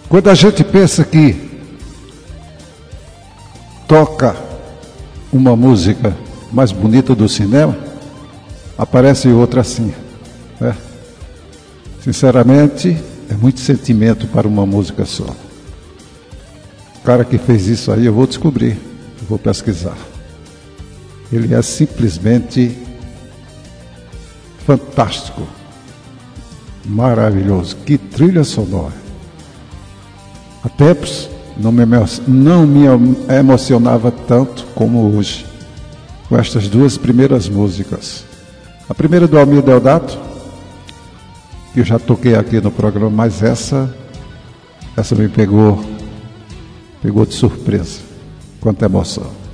Quando a gente pensa que toca uma música mais bonita do cinema, aparece outra assim, né? Sinceramente, é muito sentimento para uma música só. O cara que fez isso aí, eu vou descobrir, eu vou pesquisar. Ele é simplesmente fantástico, maravilhoso. Que trilha sonora! Há tempos não me emocionava tanto como hoje, com estas duas primeiras músicas. A primeira do Almir Deodato, que eu já toquei aqui no programa, mas essa me pegou de surpresa. Quanta emoção.